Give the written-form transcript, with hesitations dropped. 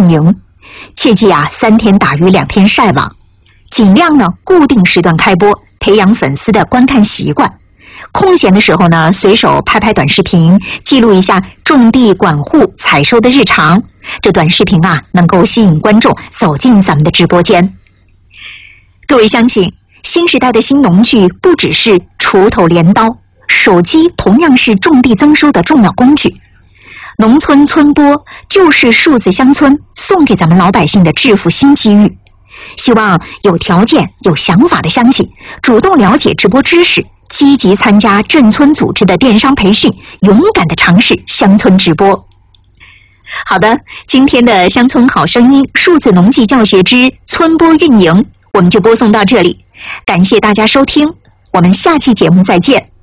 运营。切记啊，3天打鱼2天晒网，尽量呢固定时段开播，培养粉丝的观看习惯。空闲的时候呢，随手拍拍短视频，记录一下种地、管护、采收的日常。这短视频啊，能够吸引观众走进咱们的直播间。各位相信，新时代的新农具不只是锄头、镰刀，手机同样是种地增收的重要工具。农村村播就是数字乡村送给咱们老百姓的致富新机遇。希望有条件、有想法的乡亲主动了解直播知识，积极参加镇村组织的电商培训，勇敢地尝试乡村直播。好的，今天的乡村好声音数字农技教学之村播运营，我们就播送到这里。感谢大家收听，我们下期节目再见。